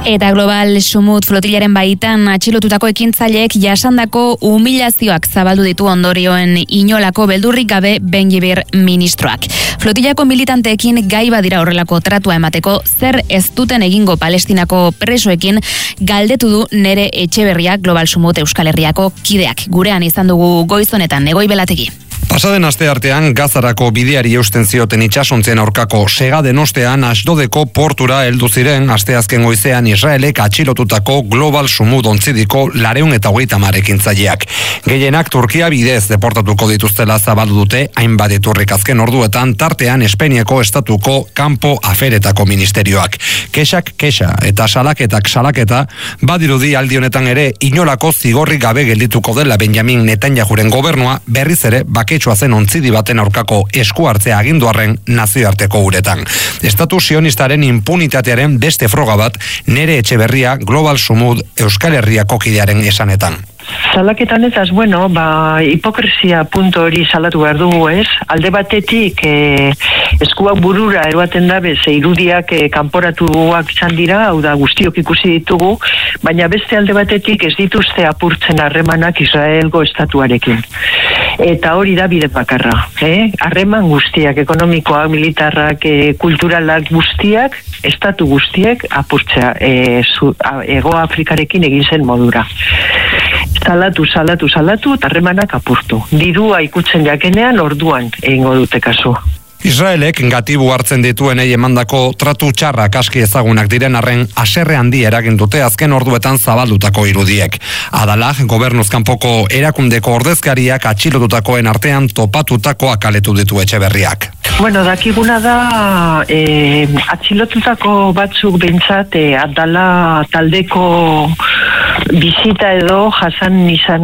Eta Global Sumut flotilaren baitan atxilotutako ekintzaileek jasandako humilazioak zabaldu ditu ondorioen inolako beldurrik gabe Ben-Gvir ministroak. Flotilako militanteekin gai badira horrelako tratua emateko zer ez duten egingo Palestinako presoekin galdetu du Nere Etxeberria Global Sumut Euskal Herriako kideak. Gurean izan dugu goiz honetan Negoi Belategi. Pasaden asteartean Gazarako bideari eusten zioten itsasontzien aurkako segaden ostean Asdodeko portura heldu ziren asteazken goizean Israelek atxilotutako Global Sumut ontzidiko 230 ekintzaileak. Gehienak Turkia bidez deportatuko dituztela zabaldu dute hainbat iturrik azken orduetan tartean Espainiako estatuko kanpo aferetako ministerioak. Kexak kexa eta salaketak salaketa badirudi aldi honetan ere inolako zigorrik gabe geldituko dela Benjamin Netanyahuren gobernua berriz ere baketsua zen ontzidi baten aurkako esku hartzea aginduarren nazioarteko uretan. Estatu sionistaren impunitatearen beste froga bat Nere Etxeberria Global Sumut Euskal Herriako kidearen esanetan. Salaketan ez, hipokresia punto hori salatu behar dugu ez. Alde batetik eskuak burura eroaten dabe ze irudiak kanporatuak izan dira, hau da guztiok ikusi ditugu, baina beste alde batetik ez dituzte apurtzen harremanak Israelgo estatuarekin. Eta hori da bide bakarra. Harreman guztiak, ekonomikoak, militarrak, kulturalak guztiak, estatu guztiek apurtzea Hego Afrikarekin egin zen modura. Salatu, eta harremanak apurtu. Dirua ikutzen jakenean orduan egingo dute kasu. Israelek gatibu hartzen dituenei emandako tratu txarrak aski ezagunak diren arren haserre handi eragin dute azken orduetan zabaldutako irudiek. Adalaj, gobernuzkanpoko erakundeko ordezkariak atxilotutakoen artean topatutakoak aletu ditu Etxeberriak. Dakiguna da atxilotutako batzuk behintzat Adala taldeko bizita edo jasan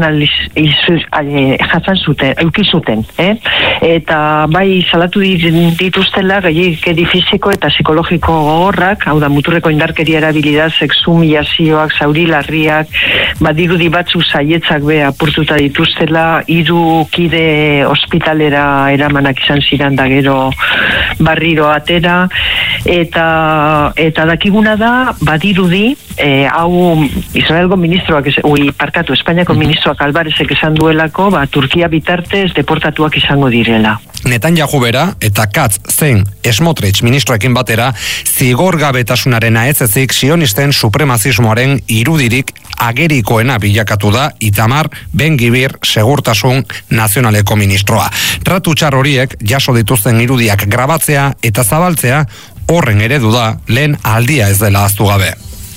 zuten. Eta bai salatu dituztela gehiagikeri fisiko eta psikologiko gogorrak, hau da muturreko indarkeria erabilida, sexu humilazioak, zauri larriak, badirudi batzuk saietzak apurtuta dituztela, 3 kide ospitalera eramanak izan ziren da gero barriro atera, eta dakiguna da badirudi hau Israelgo ministroak, Espainiako ministroak Alvarezek esan duelako, Turkia bitartez deportatuak izango direla. Netanyahu bera eta Katz zein Smotrich ministroekin batera zigorgabetasunaren aezezik sionisten supremazismoaren irudirik agerikoena bilakatu da Itamar Ben-Gvir segurtasun nazionaleko ministroa. Tratu txar horiek jaso dituzten irudiak grabatzea eta zabaltzea horren eredu da lehen aldia ez dela ahaztu gabe.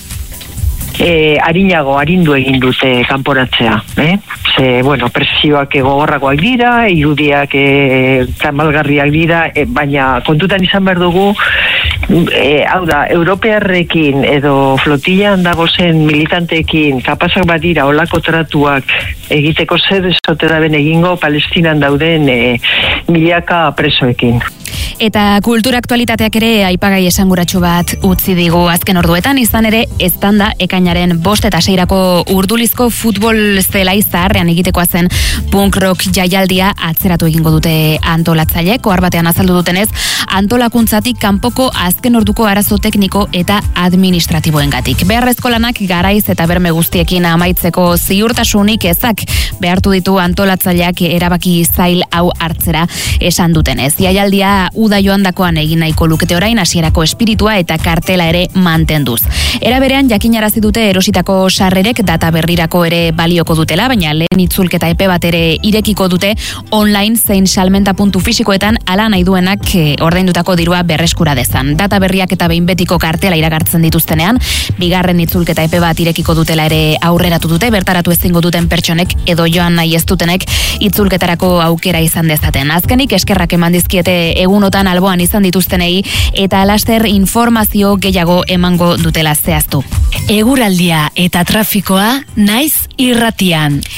Arindu egin dute kanporatzea. Presioak gogorragoak dira, irudiak tamalgarriak dira, baina kontutan izan behar dugu, hau da, europearrekin edo flotillan dagozen militanteekin kapazak badira olako tratuak egiteko zer ezote daben egingo Palestinan dauden milaka presoekin. Eta kultura aktualitateak ere aipagai esanguratsu bat utzi digu azken orduetan, izan ere eztanda ekainaren 5 eta 6 urdulizko futbol zelai zaharrean egitekoa zen punk rock jaialdia atzeratu egingo dute antolatzaileek, ohar batean azaldu dutenez, antolakuntzatik kanpoko azken orduko arazo tekniko eta administratiboengatik. Beharrezko lanak garaiz eta berme guztiekin amaitzeko ziurtasunik ezak behartu ditu antolatzaileak erabaki zail hau hartzera esan dutenez. Jaialdia uda joandakoan egin nahiko lukete orain hasierako espiritua eta kartela ere mantenduz. Era berean jakinarazi dute erositako sarrerek data berrirako ere balioko dutela, baina lehen itzulketa epe bat ere irekiko dute online zein salmenta puntu fisikoetan ala nahi duenak ordaindutako dirua berreskura dezan. Data berriak eta behin betiko kartela iragartzen dituztenean, bigarren itzulketa epe bat irekiko dutela ere aurreratu dute, bertaratu ezingo duten pertsonek edo joan nahi ez dutenek itzulketarako aukera izan dezaten. Azkenik eskerrak eman dizkiete egunotan alboan izan dituztenei eta laster informazio gehiago emango dutela zehaztu. Eguraldia eta trafikoa Naiz irratian.